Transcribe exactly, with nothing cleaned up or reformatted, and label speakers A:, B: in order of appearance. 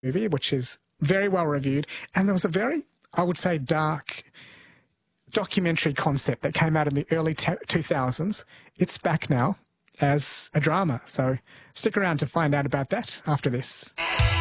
A: movie, which is very well reviewed. And there was a very, I would say, dark documentary concept that came out in the early two thousands. It's back now as a drama. So stick around to find out about that after this.